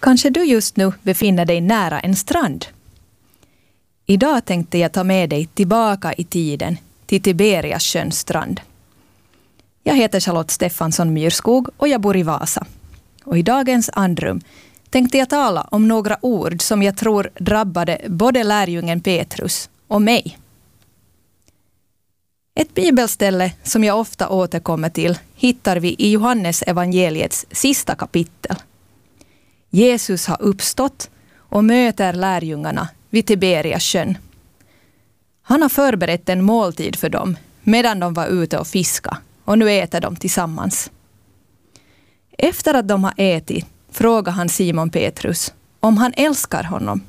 Kanske du just nu befinner dig nära en strand. Idag tänkte jag ta med dig tillbaka i tiden till Tiberias sjöns strand. Jag heter Charlotte Stefansson Myrskog och jag bor i Vasa. Och i dagens andrum tänkte jag tala om några ord som jag tror drabbade både lärjungen Petrus och mig. Ett bibelställe som jag ofta återkommer till hittar vi i Johannes evangeliets sista kapitel. Jesus har uppstått och möter lärjungarna vid Tiberias sjön. Han har förberett en måltid för dem medan de var ute och fiska, och nu äter de tillsammans. Efter att de har ätit frågar han Simon Petrus om han älskar honom.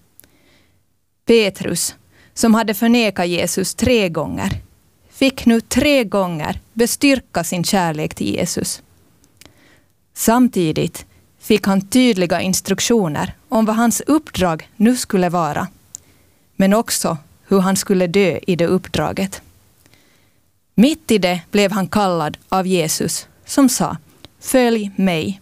Petrus, som hade förnekat Jesus 3 gånger, fick nu 3 gånger bestyrka sin kärlek till Jesus. Samtidigt fick han tydliga instruktioner om vad hans uppdrag nu skulle vara, men också hur han skulle dö i det uppdraget. Mitt i det blev han kallad av Jesus som sa: "Följ mig."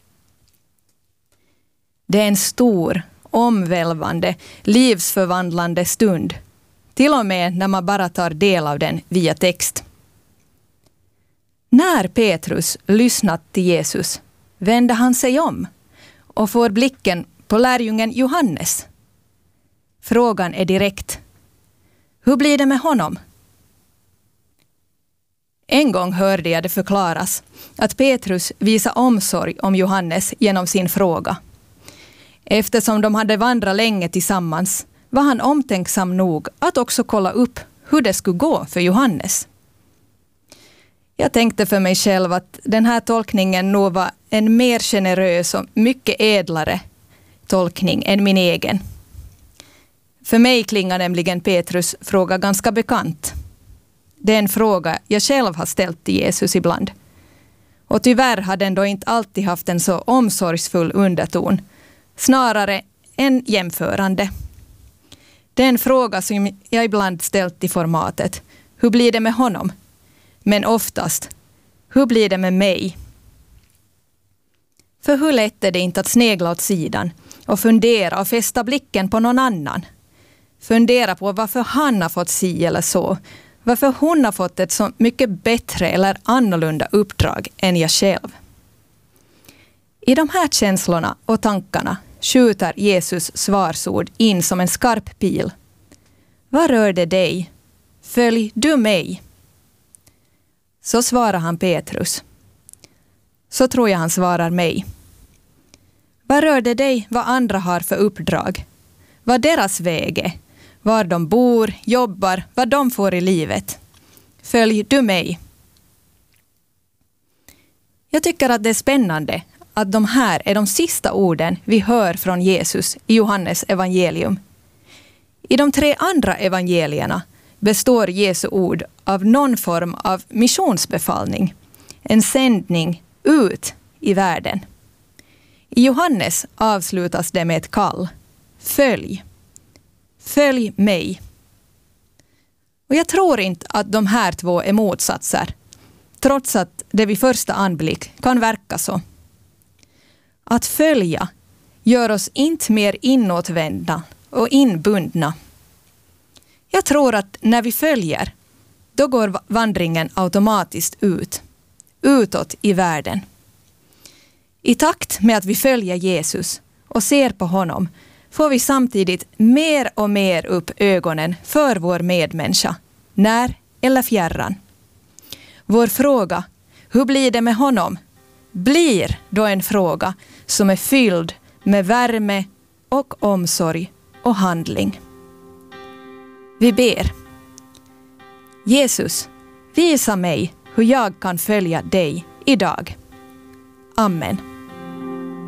Det är en stor, omvälvande, livsförvandlande stund, till och med när man bara tar del av den via text. När Petrus lyssnat till Jesus vänder han sig om och får blicken på lärjungen Johannes. Frågan är direkt: hur blir det med honom? En gång hörde jag det förklaras att Petrus visade omsorg om Johannes genom sin fråga. Eftersom de hade vandrat länge tillsammans var han omtänksam nog att också kolla upp hur det skulle gå för Johannes. Jag tänkte för mig själv att den här tolkningen nog var en mer generös och mycket ädlare tolkning än min egen. För mig klingar nämligen Petrus fråga ganska bekant. Det är en fråga jag själv har ställt till Jesus ibland. Och tyvärr har den då inte alltid haft en så omsorgsfull underton, snarare en jämförande. Det är en fråga som jag ibland ställt i formatet: hur blir det med honom? Men oftast: hur blir det med mig? För hur lätt är det inte att snegla åt sidan och fundera och fästa blicken på någon annan? Fundera på varför han har fått si eller så. Varför hon har fått ett så mycket bättre eller annorlunda uppdrag än jag själv. I de här känslorna och tankarna skjuter Jesus svarsord in som en skarp pil. Vad rör det dig? Följ du mig? Så svarar han Petrus. Så tror jag han svarar mig. Vad rör det dig vad andra har för uppdrag? Vad deras väg är? Var de bor, jobbar, vad de får i livet? Följ du mig? Jag tycker att det är spännande att de här är de sista orden vi hör från Jesus i Johannes evangelium. I de 3 andra evangelierna består Jesu ord av någon form av missionsbefallning, en sändning ut i världen. I Johannes avslutas det med ett kall: följ. Följ mig. Och jag tror inte att de här 2 är motsatser, trots att det vid första anblick kan verka så. Att följa gör oss inte mer inåtvända och inbundna. Jag tror att när vi följer, då går vandringen automatiskt utåt i världen. I takt med att vi följer Jesus och ser på honom får vi samtidigt mer och mer upp ögonen för vår medmänniska, när eller fjärran. Vår fråga, hur blir det med honom, blir då en fråga som är fylld med värme och omsorg och handling. Vi ber. Jesus, visa mig hur jag kan följa dig idag. Amen.